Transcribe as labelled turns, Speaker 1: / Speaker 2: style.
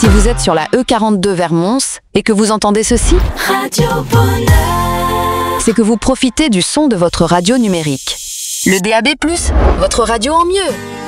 Speaker 1: Si vous êtes sur la E42 vers Mons et que vous entendez ceci,
Speaker 2: Radio Bonheur.
Speaker 1: c'est que vous profitez du son de votre radio numérique. Le DAB+, votre radio en mieux.